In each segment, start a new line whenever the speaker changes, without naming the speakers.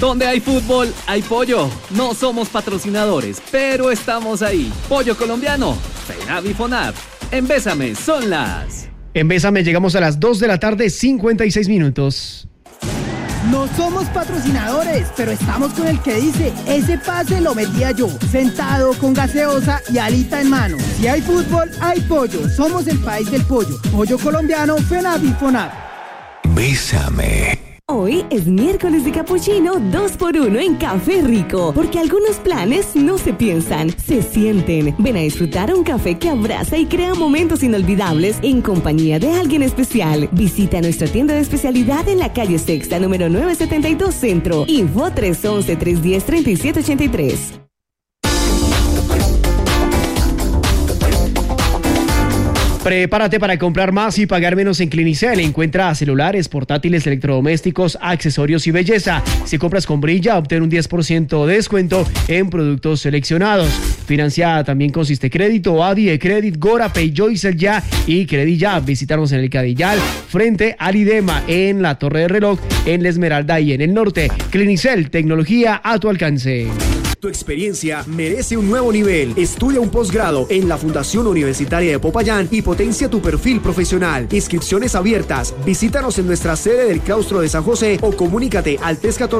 Donde hay fútbol, hay pollo. No somos patrocinadores, pero estamos ahí. Pollo colombiano, FENAV y FONAV. En Bésame son las...
En Bésame llegamos a las 2 de la tarde, 56 minutos.
No somos patrocinadores, pero estamos con el que dice, ese pase lo metía yo, sentado con gaseosa y alita en mano. Si hay fútbol, hay pollo. Somos el país del pollo. Pollo colombiano, FENAV y FONAV.
Bésame.
Hoy es miércoles de capuchino 2x1 en Café Rico, porque algunos planes no se piensan, se sienten. Ven a disfrutar un café que abraza y crea momentos inolvidables en compañía de alguien especial. Visita nuestra tienda de especialidad en la calle Sexta, número 972 Centro. Info 311-310-3783.
Prepárate para comprar más y pagar menos en Clinicel. Encuentra celulares, portátiles, electrodomésticos, accesorios y belleza. Si compras con Brilla, obtén un 10% de descuento en productos seleccionados. Financiada también con Siste Crédito, Adi, Credit, Gora, Payjoy, Ya y Credit Ya. Visítanos en el Cadillal, frente al IDEMA, en la Torre de Reloj, en La Esmeralda y en el norte. Clinicel, tecnología a tu alcance.
Tu experiencia merece un nuevo nivel. Estudia un posgrado en la Fundación Universitaria de Popayán y potencia tu perfil profesional. Inscripciones abiertas. Visítanos en nuestra sede del Claustro de San José o comunícate al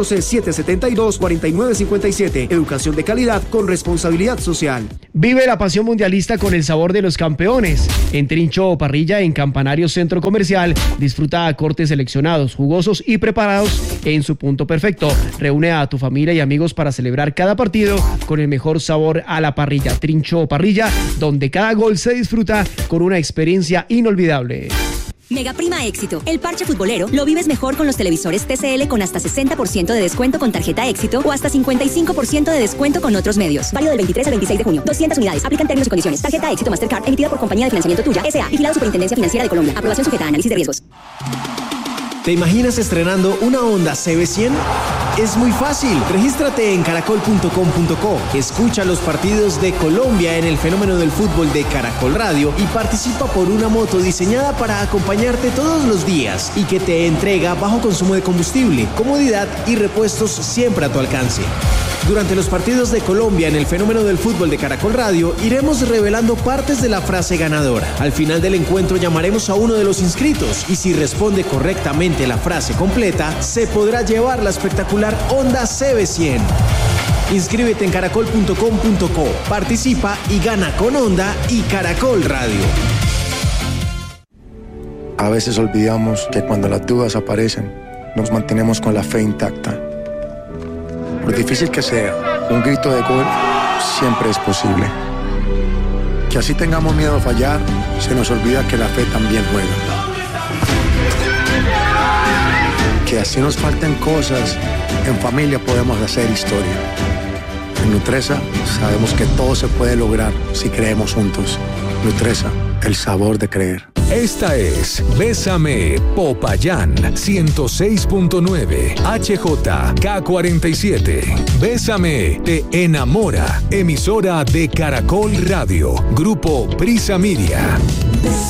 314-772-4957. Educación de calidad con responsabilidad social.
Vive la pasión mundialista con el sabor de los campeones. En Trincho o Parrilla, en Campanario Centro Comercial, disfruta cortes seleccionados, jugosos y preparados en su punto perfecto. Reúne a tu familia y amigos para celebrar cada partido con el mejor sabor a la parrilla. Trincho o Parrilla, donde cada gol se disfruta con una experiencia inolvidable.
Mega Prima Éxito. El parche futbolero lo vives mejor con los televisores TCL con hasta 60% de descuento con tarjeta Éxito o hasta 55% de descuento con otros medios. Válido del 23 al 26 de junio. 200 unidades. Aplican términos y condiciones. Tarjeta Éxito Mastercard emitida por Compañía de Financiamiento Tuya, S.A. Vigilado Superintendencia Financiera de Colombia. Aprobación sujeta a análisis de riesgos.
¿Te imaginas estrenando una Honda CB100? Es muy fácil. Regístrate en caracol.com.co. Escucha los partidos de Colombia en el fenómeno del fútbol de Caracol Radio y participa por una moto diseñada para acompañarte todos los días y que te entrega bajo consumo de combustible, comodidad y repuestos siempre a tu alcance. Durante los partidos de Colombia en el fenómeno del fútbol de Caracol Radio, iremos revelando partes de la frase ganadora. Al final del encuentro llamaremos a uno de los inscritos y si responde correctamente la frase completa, se podrá llevar la espectacular Honda CB100. Inscríbete en caracol.com.co, participa y gana con Honda y Caracol Radio.
A veces olvidamos que cuando las dudas aparecen, nos mantenemos con la fe intacta. Por difícil que sea, un grito de gol siempre es posible. Que así tengamos miedo a fallar, se nos olvida que la fe también juega. Que así nos falten cosas, en familia podemos hacer historia. En Nutresa sabemos que todo se puede lograr si creemos juntos. Nutresa, el sabor de creer.
Esta es Bésame Popayán 106.9 HJK47. Bésame te enamora. Emisora de Caracol Radio. Grupo Prisa Media.